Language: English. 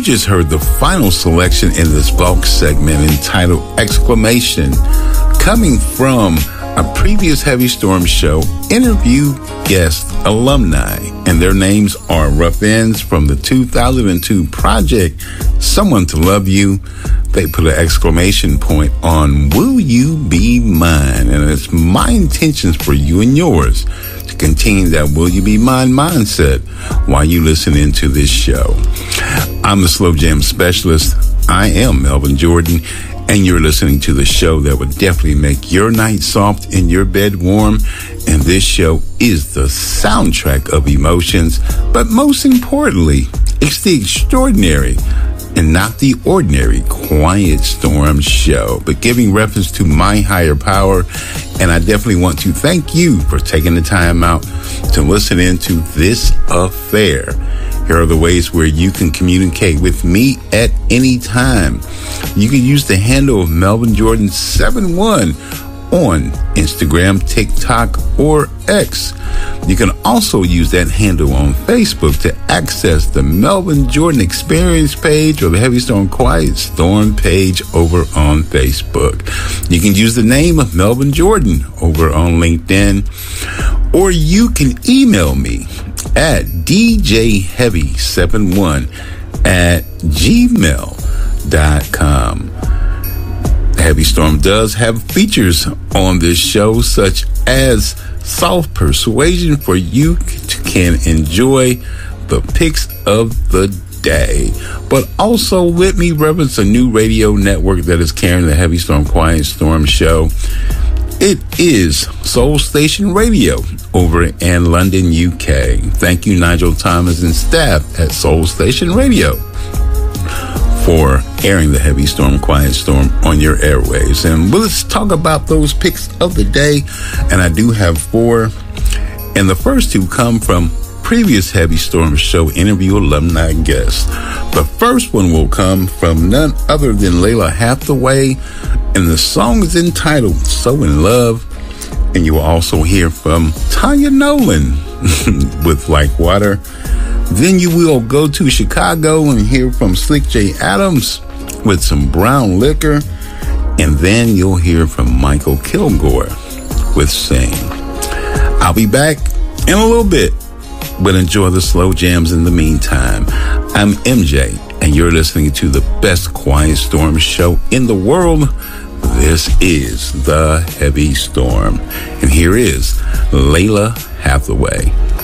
You just heard the final selection in this bulk segment entitled Exclamation, coming from a previous Heavy Storm show interview guest alumni, and their names are Rough Ends from the 2002 project Someone to Love You. They put an exclamation point on Will You Be Mine? And it's my intentions for you and yours to continue that Will You Be Mine mindset while you listen into this show. I'm the Slow Jam Specialist. I am Melvin Jordan, and you're listening to the show that would definitely make your night soft and your bed warm. And this show is the soundtrack of emotions, but most importantly, it's the extraordinary and not the ordinary Quiet Storm show, but giving reference to my higher power. And I definitely want to thank you for taking the time out to listen into this affair. Here are the ways where you can communicate with me at any time. You can use the handle of Melvin Jordan 71 on Instagram, TikTok, or X. You can also use that handle on Facebook to access the Melvin Jordan Experience page or the Heavy Storm Quiet Storm page over on Facebook. You can use the name of Melvin Jordan over on LinkedIn, or you can email me at djheavy71@gmail.com. Heavy Storm does have features on this show, such as Soft Persuasion, for you can enjoy the picks of the day. But also let me reference a new radio network that is carrying the Heavy Storm Quiet Storm show. It is Soul Station Radio over in London, UK. Thank you, Nigel Thomas and staff at Soul Station Radio, for airing the Heavy Storm Quiet Storm on your airwaves. And let's talk about those picks of the day. And I do have 4. And the first 2 come from previous Heavy Storm show interview alumni guests. The first one will come from none other than Lalah Hathaway, and the song is entitled So in Love. And you will also hear from Tanya Nolan with Like Water. Then you will go to Chicago and hear from Slick J. Adams with Some Brown Liquor. And then you'll hear from Michael Kilgore with Sing. I'll be back in a little bit, but enjoy the slow jams in the meantime. I'm MJ, and you're listening to the best Quiet Storm show in the world. This is the Heavy Storm. And here is Lalah Hathaway.